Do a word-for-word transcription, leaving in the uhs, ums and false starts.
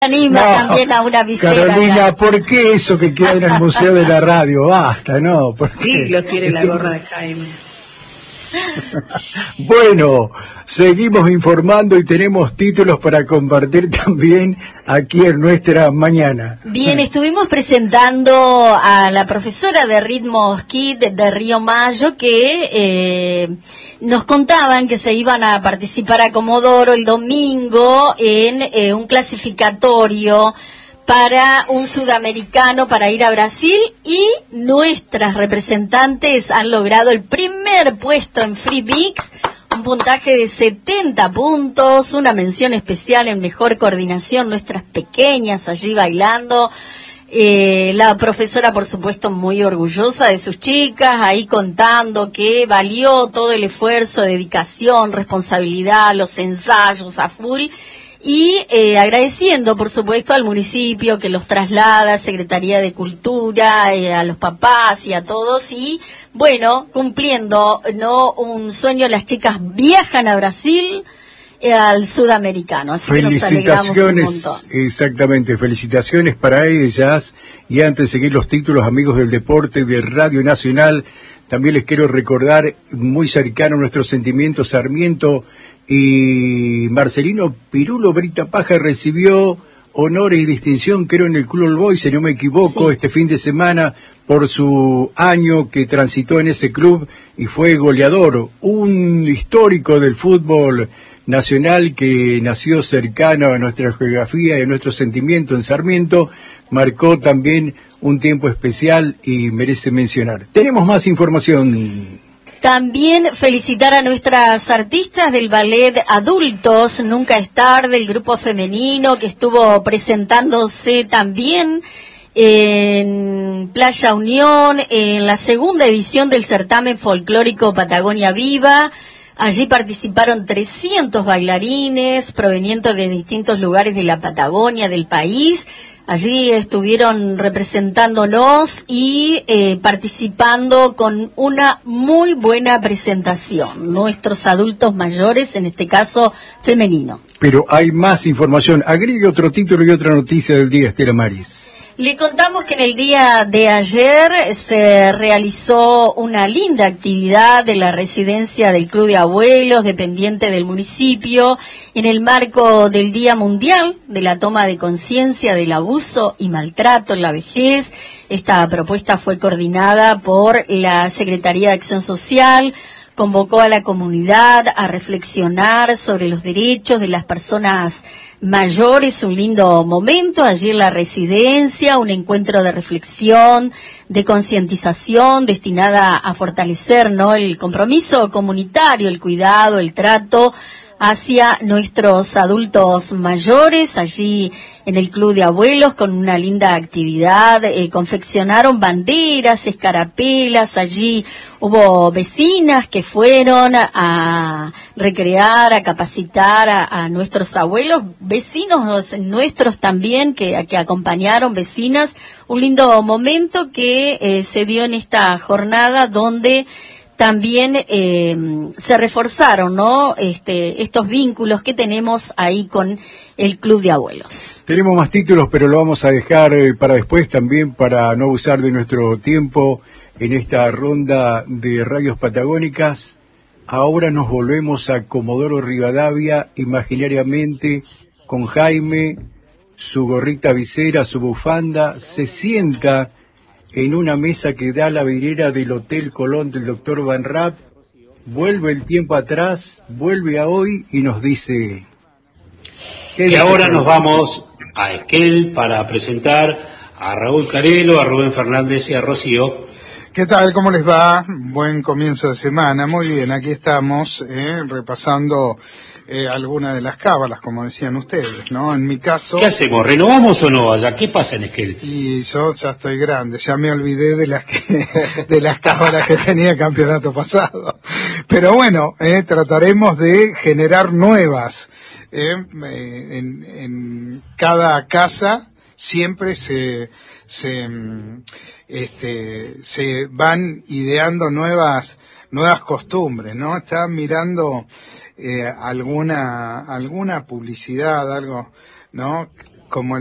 anima no, también a una visita. Carolina, acá. ¿Por qué eso que queda en el Museo de la Radio? Basta, ¿no? Sí, lo quiere la gorra de Jaime. Bueno, seguimos informando y tenemos títulos para compartir también aquí en nuestra mañana. Bien, estuvimos presentando a la profesora de Ritmos Kids de Río Mayo que eh, nos contaban que se iban a participar a Comodoro el domingo en eh, un clasificatorio para un sudamericano para ir a Brasil, y nuestras representantes han logrado el primer puesto en Free Mix, un puntaje de setenta puntos, una mención especial en mejor coordinación, nuestras pequeñas allí bailando. Eh, la profesora, por supuesto, muy orgullosa de sus chicas, ahí contando que valió todo el esfuerzo, dedicación, responsabilidad, los ensayos a full. Y eh, agradeciendo, por supuesto, al municipio que los traslada, Secretaría de Cultura, eh, a los papás y a todos. Y, bueno, cumpliendo no un sueño, las chicas viajan a Brasil, eh, al sudamericano. Así que nos alegramos un montón. Exactamente, felicitaciones para ellas. Y antes de seguir los títulos, amigos del deporte de Radio Nacional, también les quiero recordar, muy cercano a nuestros sentimientos, Sarmiento y Marcelino Pirulo Brita Paja recibió honores y distinción, creo, en el Club All Boys, si no me equivoco, sí, este fin de semana, por su año que transitó en ese club y fue goleador, un histórico del fútbol nacional que nació cercano a nuestra geografía y a nuestro sentimiento en Sarmiento, marcó también un tiempo especial y merece mencionar. Tenemos más información. También felicitar a nuestras artistas del ballet Adultos, Nunca es Tarde, el grupo femenino que estuvo presentándose también en Playa Unión, en la segunda edición del certamen folclórico Patagonia Viva. Allí participaron trescientos bailarines provenientes de distintos lugares de la Patagonia, del país. Allí estuvieron representándonos y eh, participando con una muy buena presentación. Nuestros adultos mayores, en este caso femenino. Pero hay más información. Agregue otro título y otra noticia del día, Estela Maris. Le contamos que en el día de ayer se realizó una linda actividad de la residencia del Club de Abuelos, dependiente del municipio, en el marco del Día Mundial de la Toma de Conciencia del Abuso y Maltrato en la Vejez. Esta propuesta fue coordinada por la Secretaría de Acción Social, convocó a la comunidad a reflexionar sobre los derechos de las personas mayores, un lindo momento allí en la residencia, un encuentro de reflexión, de concientización destinada a fortalecer, ¿no?, el compromiso comunitario, el cuidado, el trato hacia nuestros adultos mayores. Allí en el Club de Abuelos, con una linda actividad, eh, confeccionaron banderas, escarapelas. Allí hubo vecinas que fueron a recrear, a capacitar a, a nuestros abuelos, vecinos nuestros también que, que acompañaron, vecinas. Un lindo momento que eh, se dio en esta jornada, donde también eh, se reforzaron, ¿no?, este, estos vínculos que tenemos ahí con el Club de Abuelos. Tenemos más títulos, pero lo vamos a dejar eh, para después también, para no abusar de nuestro tiempo en esta ronda de radios patagónicas. Ahora nos volvemos a Comodoro Rivadavia, imaginariamente, con Jaime, su gorrita visera, su bufanda, se sienta en una mesa que da a la vidriera del Hotel Colón del doctor Van Rapp, vuelve el tiempo atrás, vuelve a hoy y nos dice... Que ahora nos vamos a Esquel para presentar a Raúl Carelo, a Rubén Fernández y a Rocío. ¿Qué tal? ¿Cómo les va? Buen comienzo de semana. Muy bien, aquí estamos eh, repasando eh, algunas de las cábalas, como decían ustedes, ¿no? En mi caso... ¿Qué hacemos? ¿Renovamos o no allá? ¿Qué pasa en Esquel? Y yo ya estoy grande, ya me olvidé de las que, de las cábalas que tenía el campeonato pasado. Pero bueno, eh, trataremos de generar nuevas. Eh, en, en cada casa siempre se... se este se van ideando nuevas nuevas costumbres, ¿no? Estaba mirando eh, alguna alguna publicidad, algo, ¿no?, como